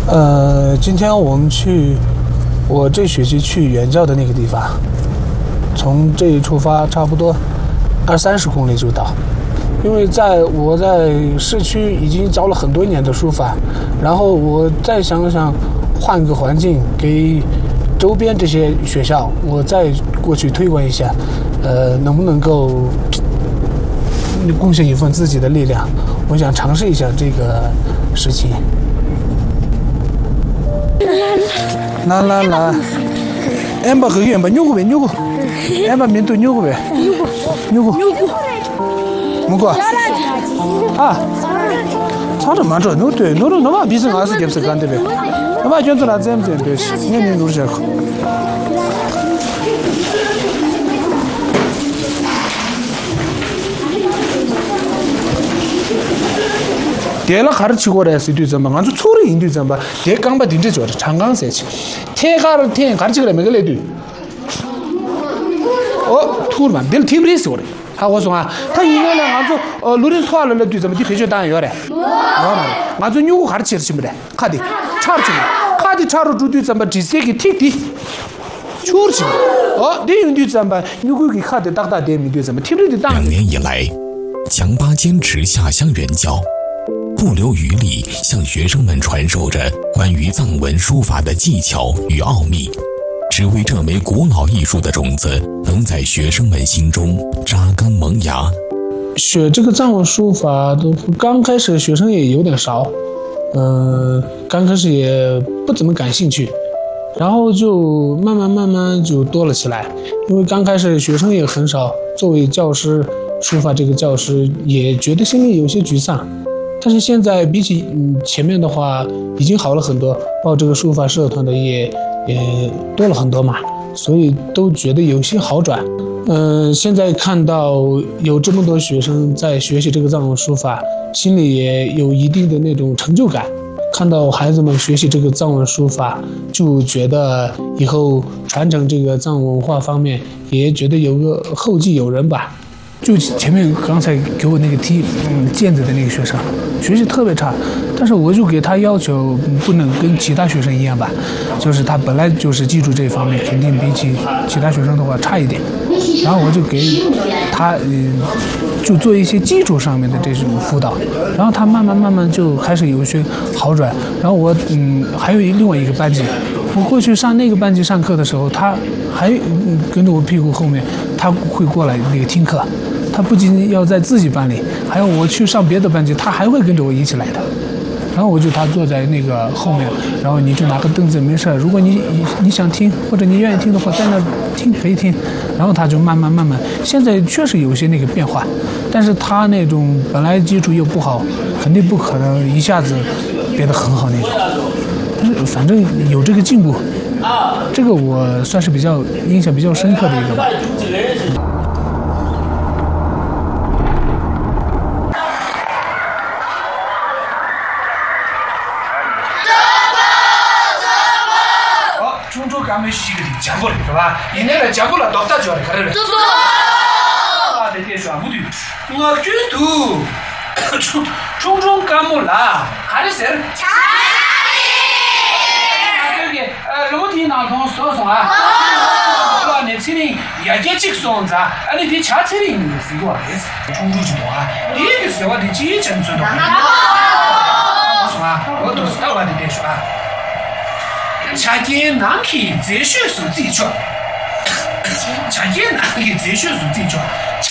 今天我们我这学期去原教的那个地方，从这里出发差不多20-30公里就到。因为我在市区已经教了很多年的书法，然后我再想想换个环境，给周边这些学校，我再过去推广一下，能不能够贡献一份自己的力量？我想尝试一下这个事情。来，俺把后眼把扭过呗，俺把面都扭过呗，扭过。木过啊，操着嘛着，弄对，弄把比成20点是干的呗，那把卷子拿这么对，你弄下去。电了哈儿去过来是对阵吧，俺就错了应对阵吧，电刚把定着脚的长岗社去，天哈儿起来没个来对，哦，吐了嘛，电听不得说的。我说啊，他应该来俺就路里拖了对咱们的培训单元嘞，俺就扭过哈儿去了去没得，看的，差了去了，看的差了就对咱们这些个听的，确实，你用对咱们扭过给看的大点名对咱们听不得的。 2年以来，强巴坚持下乡援教，不留余力向学生们传授着关于藏文书法的技巧与奥秘。只为这枚古老艺术的种子能在学生们心中扎根萌芽。 学这个藏文书法刚开始学生也有点少，刚开始也不怎么感兴趣，然后就慢慢就多了起来。因为刚开始学生也很少，作为教师，书法这个教师也觉得心里有些沮丧。但是现在比起前面的话，已经好了很多，报这个书法社团的也多了很多嘛，所以都觉得有些好转。现在看到有这么多学生在学习这个藏文书法，心里也有一定的那种成就感。看到孩子们学习这个藏文书法，就觉得以后传承这个藏文化方面，也觉得有个后继有人吧。就前面刚才给我那个踢毽子的那个学生，学习特别差，但是我就给他要求不能跟其他学生一样吧，就是他本来就是技术这方面肯定比起其他学生的话差一点，然后我就给他就做一些基础上面的这种辅导，然后他慢慢就开始有一些好转。然后我还有另外一个班级，我过去上那个班级上课的时候，他还跟着我屁股后面，他会过来那个听课。他不仅要在自己班里，还有我去上别的班级，他还会跟着我一起来的。然后他坐在那个后面，然后你就拿个凳子没事，如果你想听或者你愿意听的话，在那听可以听。然后他就慢慢，现在确实有些那个变化，但是他那种本来基础又不好，肯定不可能一下子变得很好那种。但是反正有这个进步，这个我算是印象比较深刻的一个吧。咱们是一个讲过了，是吧？现在来讲过了，到大家来看了。走。啊，对，说不对，我觉得种干木啦，还是谁？茶叶。那个，天哪，跟我说啊。那年轻人也几个songs啊，你别掐车铃是个意思，种去多啊，第一个是我的基层做的。我说啊，我都是到我的别说啊。茶叶拿去摘学术自己做，茶叶拿去摘学术自己做，